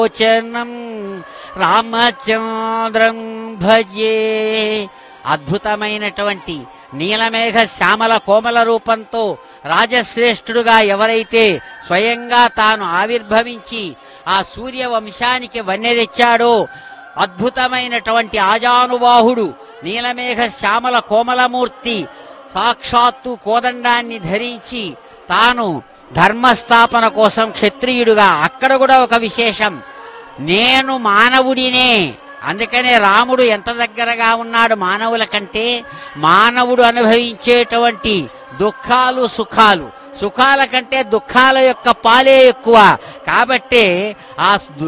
చరణం రామచంద్రం భజే. అద్భుతమైనటువంటి నీలమేఘ శ్యామల కోమల రూపంతో రాజశ్రేష్ఠుడుగా ఎవరైతే స్వయంగా తాను ఆవిర్భవించి ఆ సూర్యవంశానికి వన్నె తెచ్చాడో, అద్భుతమైనటువంటి ఆజానుబాహుడు నీలమేఘ శ్యామల కోమలమూర్తి సాక్షాత్తు కోదండాన్ని ధరించి తాను ధర్మస్థాపన కోసం క్షత్రియుడుగా, అక్కడ కూడా ఒక విశేషం, నేను మానవుడినే. అందుకనే రాముడు ఎంత దగ్గరగా ఉన్నాడు మానవుల కంటే, మానవుడు అనుభవించేటువంటి దుఃఖాలు సుఖాలు, సుఖాల కంటే దుఃఖాల యొక్క పాలే ఎక్కువ. కాబట్టే ఆ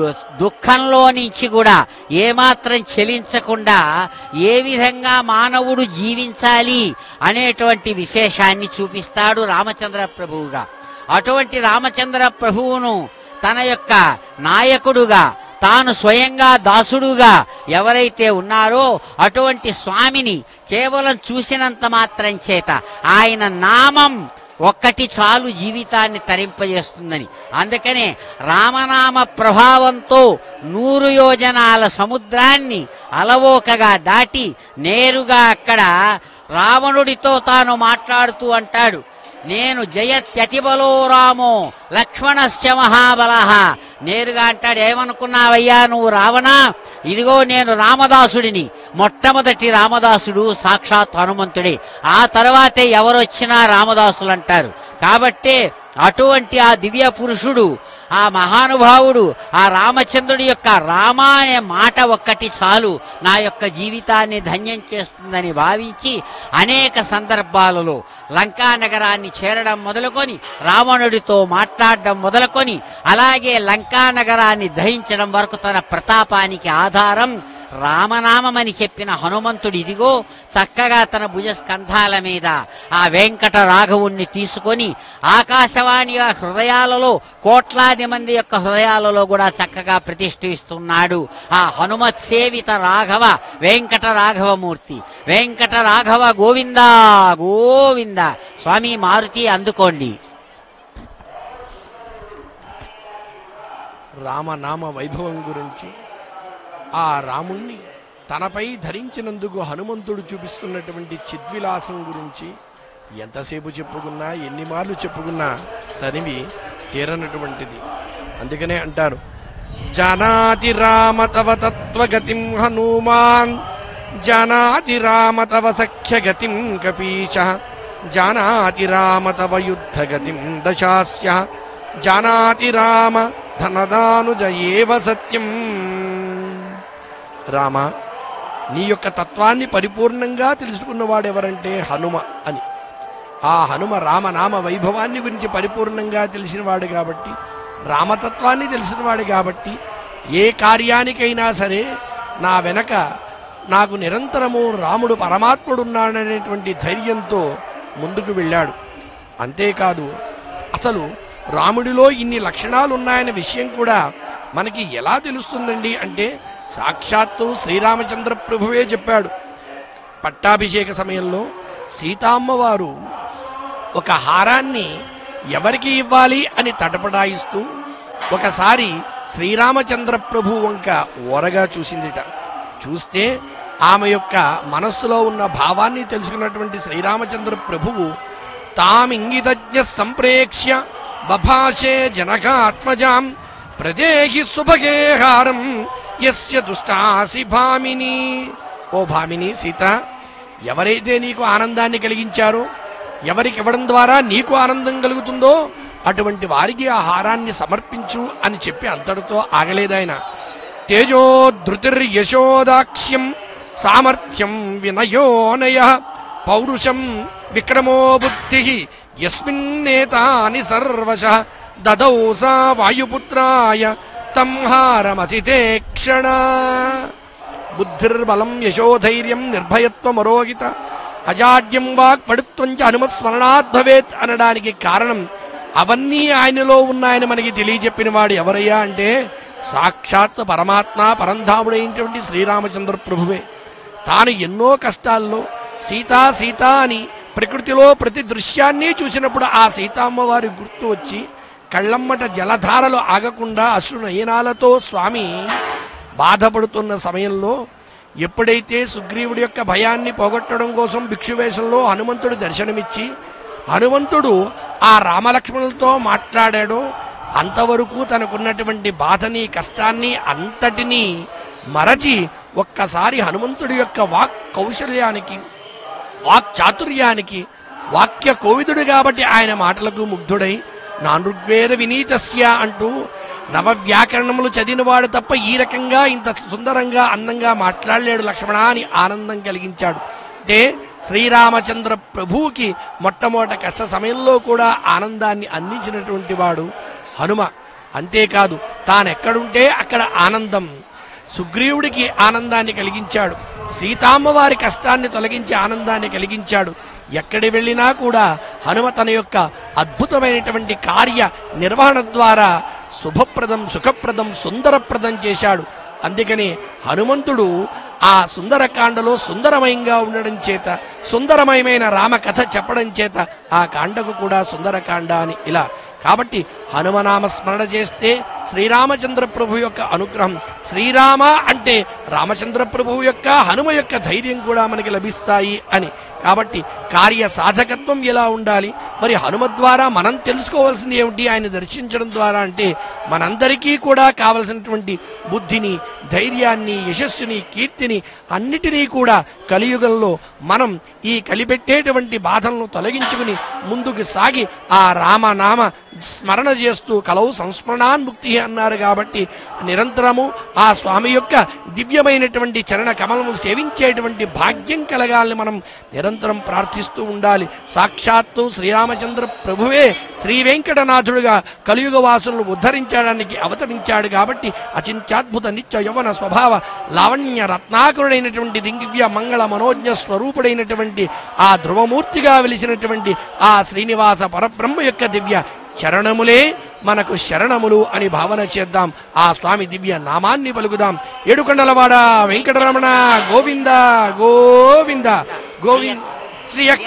దుఃఖంలో నుంచి కూడా ఏమాత్రం చెలించకుండా ఏ విధంగా మానవుడు జీవించాలి అనేటువంటి విశేషాన్ని చూపిస్తాడు రామచంద్ర ప్రభువుగా. అటువంటి రామచంద్ర ప్రభువును తన యొక్క నాయకుడుగా, తాను స్వయంగా దాసుడుగా ఎవరైతే ఉన్నారో అటువంటి స్వామిని కేవలం చూసినంత మాత్రం చేత ఆయన నామం ఒక్కటి చాలు జీవితాన్ని తరింపజేస్తుందని. అందుకనే రామనామ ప్రభావంతో 100 యోజనాల సముద్రాన్ని అలవోకగా దాటి నేరుగా అక్కడ రావణుడితో తాను మాట్లాడుతూ అంటాడు, నేను జయత్యతిబలో రామో లక్ష్మణశ్చ మహాబలః. నేరుగా అంటాడు, ఏమనుకున్నావయ్యా నువ్వు రావణా, ఇదిగో నేను రామదాసుడిని. మొట్టమొదటి రామదాసుడు సాక్షాత్ హనుమంతుడే, ఆ తర్వాతే ఎవరొచ్చినా రామదాసులు అంటారు. కాబట్టే అటువంటి ఆ దివ్య పురుషుడు, ఆ మహానుభావుడు, ఆ రామచంద్రుడి యొక్క రామ అనే మాట ఒక్కటి చాలు నా యొక్క జీవితాన్ని ధన్యం చేస్తుందని భావించి అనేక సందర్భాలలో లంకా నగరాన్ని చేరడం మొదలుకొని, రావణుడితో మాట్లాడడం మొదలుకొని, అలాగే లంకా నగరాన్ని దహించడం వరకు తన ప్రతాపానికి ఆధారం రామనామమని చెప్పిన హనుమంతుడు ఇదిగో చక్కగా తన భుజస్కంధాల మీద ఆ వెంకట రాఘవుణ్ణి తీసుకొని ఆకాశవాణి హృదయాలలో, కోట్లాది మంది యొక్క హృదయాలలో కూడా చక్కగా ప్రతిష్ఠిస్తున్నాడు. ఆ హనుమత్ సేవిత రాఘవ వెంకట రాఘవమూర్తి. వెంకట రాఘవ గోవింద గోవింద. స్వామి మారుతి అందుకోండి. రామనామ వైభవం గురించి, ఆ రాముణ్ణి తనపై ధరించినందుకు హనుమంతుడు చూపిస్తున్నటువంటి చిద్విలాసం గురించి ఎంతసేపు చెప్పుకున్నా, ఎన్ని మార్లు చెప్పుకున్నా తనివి తీరనటువంటిది. అందుకనే అంటారు, జానాతి రామ తవ తత్వగతిం హనుమాన్, జానాతి రామ తవ సఖ్యగతిం కపీశ, జానాతి రామ తవ యుద్ధగతిం దశాస్య, జానాతి రామ ధనదానుజ ఏవ సత్యం. రామ, నీ యొక్క తత్వాన్ని పరిపూర్ణంగా తెలుసుకున్నవాడెవరంటే హనుమ అని. ఆ హనుమ రామనామ వైభవాన్ని గురించి పరిపూర్ణంగా తెలిసినవాడు కాబట్టి, రామతత్వాన్ని తెలిసినవాడు కాబట్టి, ఏ కార్యానికైనా సరే నా వెనక నాకు నిరంతరము రాముడు పరమాత్ముడున్నాడనేటువంటి ధైర్యంతో ముందుకు వెళ్ళాడు. అంతేకాదు, అసలు రాముడిలో ఇన్ని లక్షణాలు ఉన్నాయనే విషయం కూడా మనకి ఎలా తెలుస్తుందండి అంటే, సాక్షాత్తు శ్రీరామచంద్ర ప్రభువే చెప్పాడు. పట్టాభిషేక సమయంలో సీతామ్మవారు ఒక హారాన్ని ఎవరికి ఇవ్వాలి అని తటపడాయిస్తూ ఒకసారి శ్రీరామచంద్ర ప్రభు వంక ఓరగా చూసిందిట. చూస్తే ఆమె యొక్క మనస్సులో ఉన్న భావాన్ని తెలుసుకున్నటువంటి శ్రీరామచంద్ర ప్రభువు తామింగితజ్ఞ సంప్రేక్ష్య బభాషే జనకాత్మజాం ప్రదేహి సుభగే హారం యస్య దుష్టాసి భామిని. ఓ భామిని సీత, ఎవరైతే నీకు ఆనందాన్ని కలిగించారో, ఎవరికి ఇవ్వడం ద్వారా నీకు ఆనందం కలుగుతుందో అటువంటి వారికి ఆ హారాన్ని సమర్పించు అని చెప్పి అంతటితో ఆగలేదాయన. తేజోధృతిర్యశోదాక్ష్యం సామర్థ్యం వినయోనయ పౌరుషం విక్రమో బుద్ధి యస్మిన్నేతాని సర్వశః దదౌ సా వాయుపుత్రాయ తం హారమసితే క్షణ. బుద్ధిర్బలం యశోధైర్యం నిర్భయత్వమరోగిత అజాడ్యం వాక్ పడుత్వంచ హనుమస్మరణాద్ భవేత్ అనడానికి కారణం అవన్నీ ఆయనలో ఉన్నాయని మనకి తెలియజెప్పిన వాడు ఎవరయ్యా అంటే సాక్షాత్ పరమాత్మ పరంధాముడైనటువంటి శ్రీరామచంద్ర ప్రభువే. తాను ఎన్నో కష్టాల్లో సీతా సీతా అని ప్రకృతిలో ప్రతి దృశ్యాన్ని చూసినప్పుడు ఆ సీతామ్మవారి గుర్తు వచ్చి కళ్ళమ్మట జలధారలు ఆగకుండా అశ్రునయనాలతో స్వామి బాధపడుతున్న సమయంలో ఎప్పుడైతే సుగ్రీవుడి యొక్క భయాన్ని పోగొట్టడం కోసం భిక్షువేషంలో హనుమంతుడు దర్శనమిచ్చి హనుమంతుడు ఆ రామలక్ష్మణులతో మాట్లాడాడో అంతవరకు తనకున్నటువంటి బాధని కష్టాన్ని అంతటినీ మరచి ఒక్కసారి హనుమంతుడి యొక్క వాక్ కౌశల్యానికి వాక్ చాతుర్యానికి వాక్య కోవిదుడు కాబట్టి ఆయన మాటలకు ముగ్ధుడై నానృగ్వేద వినీతస్య అంటూ నవవ్యాకరణములు చదివినవాడు తప్ప ఈ రకంగా ఇంత సుందరంగా అందంగా మాట్లాడలేడు లక్ష్మణ అని ఆనందం కలిగించాడు. అంటే శ్రీరామచంద్ర ప్రభువుకి మొట్టమొదట కష్ట సమయంలో కూడా ఆనందాన్ని అందించినటువంటి వాడు హనుమ. అంతేకాదు తానెక్కడుంటే అక్కడ ఆనందం, సుగ్రీవుడికి ఆనందాన్ని కలిగించాడు, సీతామ్మవారి కష్టాన్ని తొలగించి ఆనందాన్ని కలిగించాడు. ఎక్కడి వెళ్ళినా కూడా హనుమ తన యొక్క అద్భుతమైనటువంటి కార్య నిర్వహణ ద్వారా శుభప్రదం సుఖప్రదం సుందరప్రదం చేశాడు. అందుకని హనుమంతుడు ఆ సుందరకాండలో సుందరమయంగా ఉండడం చేత సుందరమయమైన రామకథ చెప్పడం చేత ఆ కాండకు కూడా సుందరకాండ అని ఇలా. కాబట్టి హనుమనామ స్మరణ చేస్తే శ్రీరామచంద్ర ప్రభు యొక్క అనుగ్రహం, శ్రీరామ అంటే రామచంద్ర ప్రభువు యొక్క హనుమ యొక్క ధైర్యం కూడా మనకి లభిస్తాయి అని. కాబట్టి కార్య సాధకత్వం ఎలా ఉండాలి, మరి హనుమ ద్వారా మనం తెలుసుకోవాల్సింది ఏమిటి ఆయన దర్శించడం ద్వారా అంటే మనందరికీ కూడా కావలసినటువంటి బుద్ధిని ధైర్యాన్ని యశస్సుని కీర్తిని అన్నిటినీ కూడా కలియుగంలో మనం ఈ కలిపెట్టేటువంటి బాధలను తొలగించుకుని ముందుకు సాగి ఆ రామనామ స్మరణ చేస్తూ కలవు సంస్మరణాన్ముక్తి అన్నారు. కాబట్టి నిరంతరము ఆ స్వామి యొక్క దివ్యమైనటువంటి చరణ కమలము సేవించేటువంటి భాగ్యం కలగాలని మనం నిరంతరం ప్రార్థిస్తూ ఉండాలి. సాక్షాత్తు శ్రీరామచంద్ర ప్రభువే శ్రీ వెంకటనాథుడుగా కలియుగ వాసులను ఉద్ధరించడానికి అవతరించాడు. కాబట్టి అచింత్యాద్భుత నిత్య యవన స్వభావ లావణ్య రత్నాకరుడైనటువంటి దివ్య మంగళ మనోజ్ఞ స్వరూపుడైనటువంటి ఆ ధ్రువమూర్తిగా వెలిసినటువంటి ఆ శ్రీనివాస పరబ్రహ్మ యొక్క దివ్య చరణములే మనకు శరణములు అని భావన చేద్దాం. ఆ స్వామి దివ్య నామాన్ని పలుకుదాం. ఏడుకొండలవాడ వెంకటరమణ గోవింద గోవింద గోవింద శ్రీ